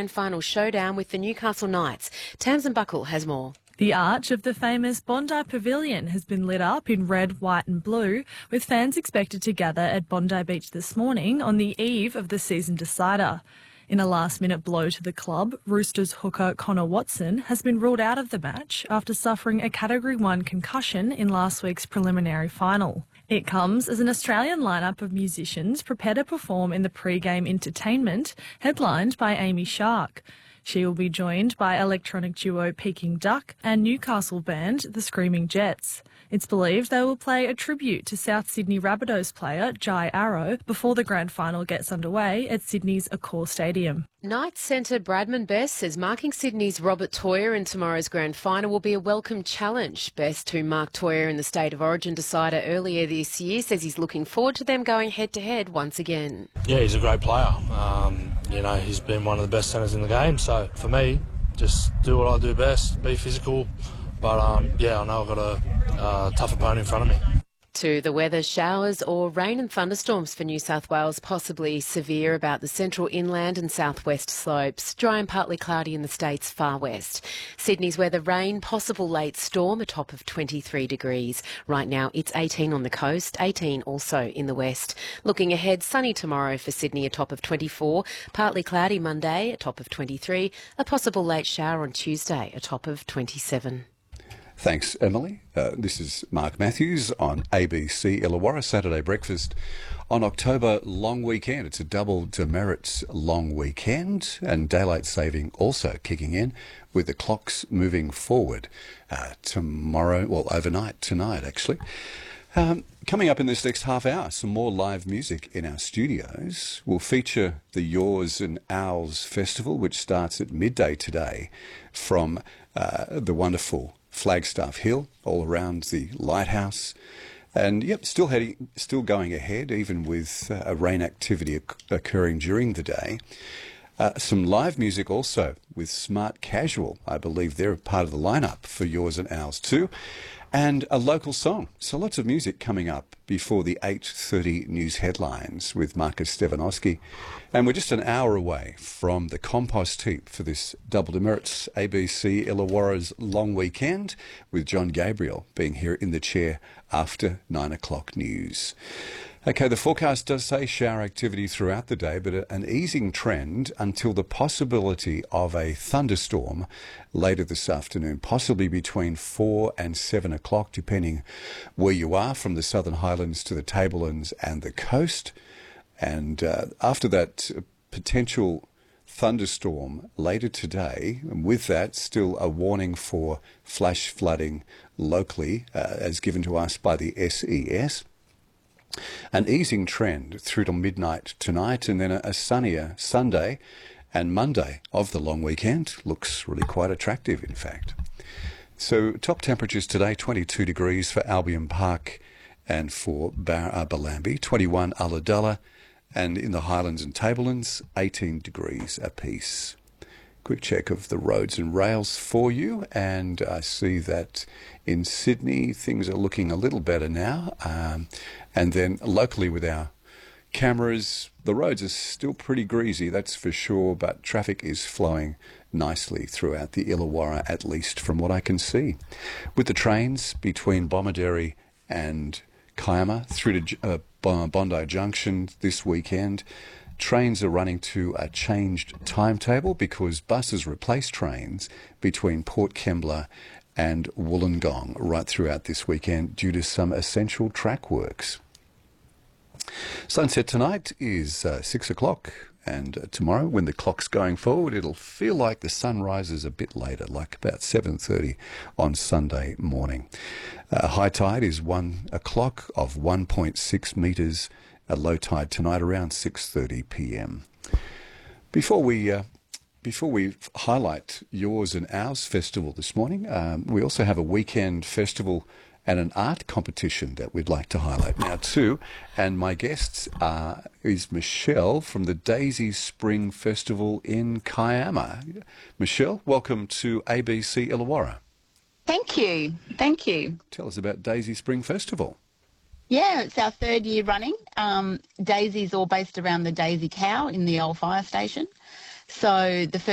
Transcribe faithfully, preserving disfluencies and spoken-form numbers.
grand final showdown with the Newcastle Knights. Tamsin Buckle has more. The arch of the famous Bondi Pavilion has been lit up in red, white and blue, with fans expected to gather at Bondi Beach this morning on the eve of the season decider. In a last-minute blow to the club, Roosters hooker Connor Watson has been ruled out of the match after suffering a Category one concussion in last week's preliminary final. It comes as an Australian lineup of musicians prepare to perform in the pre-game entertainment, headlined by Amy Shark. She will be joined by electronic duo Peking Duck and Newcastle band The Screaming Jets. It's believed they will play a tribute to South Sydney Rabbitohs player Jai Arrow before the grand final gets underway at Sydney's Accor Stadium. Knights centre Bradman Best says marking Sydney's Robert Toyer in tomorrow's grand final will be a welcome challenge. Best, who marked Toyer in the State of Origin decider earlier this year, says he's looking forward to them going head-to-head once again. Yeah, he's a great player. Um, you know, he's been one of the best centres in the game. So for me, just do what I do best, be physical. But um, yeah, I know I've got a uh, tough opponent in front of me. To the weather, showers or rain and thunderstorms for New South Wales, possibly severe about the central inland and southwest slopes. Dry and partly cloudy in the state's far west. Sydney's weather, rain, possible late storm, a top of twenty-three degrees. Right now it's eighteen on the coast, eighteen also in the west. Looking ahead, sunny tomorrow for Sydney, a top of twenty-four. Partly cloudy Monday, a top of twenty-three. A possible late shower on Tuesday, a top of twenty-seven. Thanks, Emily. Uh, this is Mark Matthews on A B C Illawarra Saturday Breakfast on October long weekend. It's a double demerits long weekend, and daylight saving also kicking in with the clocks moving forward uh, tomorrow, well, overnight tonight actually. Um, coming up in this next half hour, some more live music in our studios. We'll feature the Yours and Owls Festival, which starts at midday today from uh, the wonderful Flagstaff Hill, all around the lighthouse, and yep, still heading, still going ahead, even with uh, a rain activity oc- occurring during the day. Uh, some live music also with Smart Casual. I believe they're part of the lineup for Yours and Owls too, and a local song. So lots of music coming up before the eight thirty news headlines with Marcus Stevanowski. And we're just an hour away from the compost heap for this double demerits A B C Illawarra's long weekend, with John Gabriel being here in the chair after nine o'clock news. Okay, the forecast does say shower activity throughout the day, but an easing trend until the possibility of a thunderstorm later this afternoon, possibly between four and seven o'clock, depending where you are, from the Southern Highlands to the Tablelands and the coast. And uh, after that uh, potential thunderstorm later today, and with that still a warning for flash flooding locally, uh, as given to us by the S E S. An easing trend through to midnight tonight, and then a, a sunnier Sunday and Monday of the long weekend. Looks really quite attractive, in fact. So top temperatures today, twenty-two degrees for Albion Park and for Bar- uh, Bellambi, twenty-one Ulladulla, and in the Highlands and Tablelands, eighteen degrees apiece. Quick check of the roads and rails for you, and I see that in Sydney things are looking a little better now. Um, and then locally with our cameras, the roads are still pretty greasy, that's for sure, but traffic is flowing nicely throughout the Illawarra, at least from what I can see. With the trains between Bomaderry and Kiama through to uh, Bondi Junction this weekend, trains are running to a changed timetable because buses replace trains between Port Kembla and Wollongong right throughout this weekend due to some essential track works. Sunset tonight is uh, six o'clock, and uh, tomorrow, when the clock's going forward, it'll feel like the sun rises a bit later, like about seven thirty on Sunday morning. Uh, high tide is one o'clock of one point six metres. A low tide tonight around six thirty p m. Before we uh, before we highlight Yours and Ours Festival this morning, um, we also have a weekend festival and an art competition that we'd like to highlight now too. And my guests are, is Michelle from the Daisy Spring Festival in Kiama. Michelle, welcome to A B C Illawarra. Thank you. Thank you. Tell us about Daisy Spring Festival. Yeah, it's our third year running. Um, Daisy's all based around the Daisy cow in the old fire station. So the first